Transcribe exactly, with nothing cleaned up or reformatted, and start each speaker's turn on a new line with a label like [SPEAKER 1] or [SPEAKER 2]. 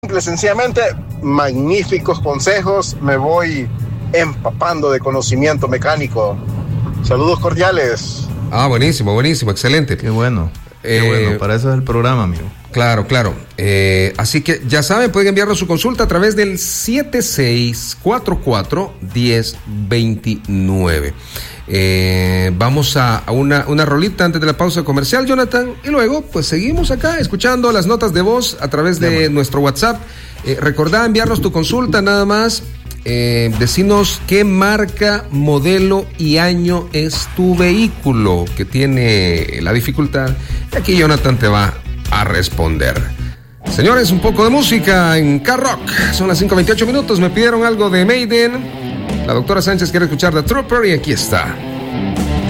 [SPEAKER 1] Sencillamente, magníficos consejos, me voy empapando de conocimiento mecánico. Saludos cordiales.
[SPEAKER 2] Ah, buenísimo, buenísimo, excelente.
[SPEAKER 3] Qué bueno, qué
[SPEAKER 2] Eh,
[SPEAKER 3] bueno, para eso es el programa, amigo.
[SPEAKER 2] Claro, claro. Eh, así que ya saben, pueden enviarnos su consulta a través del siete seis cuatro cuatro, uno cero dos nueve. Eh, vamos a, a una, una rolita antes de la pausa comercial, Jonathan, y luego pues seguimos acá escuchando las notas de voz a través de
[SPEAKER 3] Bien,
[SPEAKER 2] nuestro WhatsApp. Eh, recordá enviarnos tu consulta nada más. Eh, decinos qué marca, modelo y año es tu vehículo que tiene la dificultad. Y aquí Jonathan te va a responder. Señores, un poco de música en K-Rock. Son las cinco veintiocho minutos. Me pidieron algo de Maiden. La doctora Sánchez quiere escuchar The Trooper y aquí está.